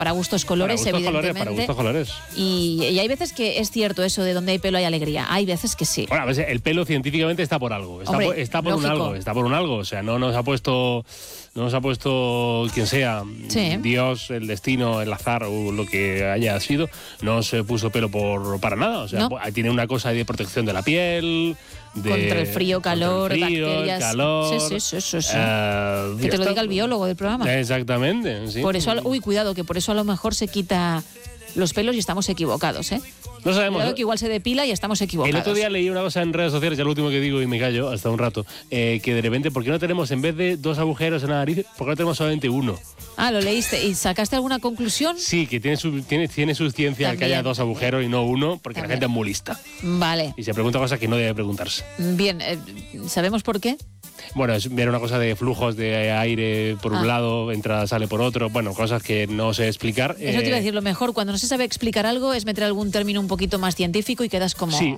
para gustos colores, evidentemente. Para gustos colores. Y hay veces que es cierto eso de donde hay pelo hay alegría. Hay veces que sí. Bueno, a veces el pelo científicamente está por algo. Está por un algo. O sea, no nos ha puesto quien sea, sí. Dios, el destino, el azar o lo que haya sido, no se puso pelo para nada. O sea, tiene una cosa de protección de la piel. Contra el frío, calor, bacterias. Calor, sí. Que te lo diga el biólogo del programa. Exactamente, sí. Por eso, cuidado, que por eso a lo mejor se quita los pelos y estamos equivocados, ¿eh? No sabemos. Cuidado que igual se depila y estamos equivocados. El otro día leí una cosa en redes sociales, ya lo último que digo y me callo hasta un rato, que de repente, ¿por qué no tenemos, en vez de 2 agujeros en la nariz, por qué no tenemos solamente 1? Ah, ¿lo leíste? ¿Y sacaste alguna conclusión? Sí, que tiene su ciencia También. que haya 2 agujeros y no 1, porque También. la gente es muy lista. Vale. Y se pregunta cosas que no debe preguntarse. Bien, ¿sabemos por qué? Bueno, es ver una cosa de flujos de aire por un lado, entra, sale por otro, bueno, cosas que no sé explicar. Eso te iba a decir, lo mejor cuando no se sabe explicar algo es meter algún término un poquito más científico y quedas como... Sí,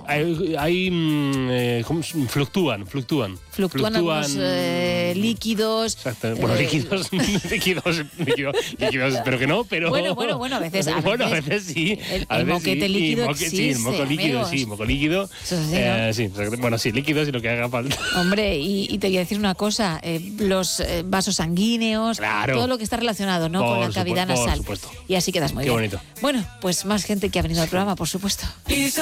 fluctúan. Fluctúan algunos líquidos. Exacto. Bueno, líquidos, espero que no, pero... Bueno, a veces sí. El moquete líquido existe, sí, moco líquido, amigos. sí, moco líquido. Sí, bueno, sí, líquidos y lo que haga falta. Hombre, y te voy a decir una cosa, los vasos sanguíneos, claro, todo lo que está relacionado, ¿no? Con la cavidad nasal. Por supuesto. Y así quedas muy bien. Qué bonito. Bueno, pues más gente que ha venido al programa, por supuesto.